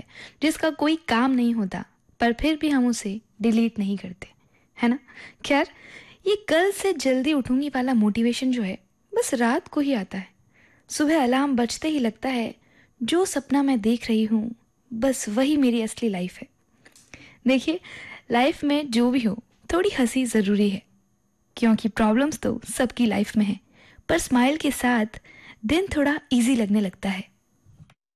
है, जिसका कोई काम नहीं होता, पर फिर भी हम उसे डिलीट नहीं करते, है ना? खैर, ये कल से जल्दी उठूंगी वाला मोटिवेशन जो है, बस रात को ही आता है। सुबह अलार्म बजते ही लगता है, जो सपना मैं देख रही हूँ, बस वही मेरी असली लाइफ है। देखिए, लाइफ में जो भी हो, थोड़ी हंसी ज़रूरी है, क्योंकि प्रॉब्लम्स तो सबकी लाइफ में है, पर स्माइल के साथ दिन थोड़ा इजी लगने लगता है।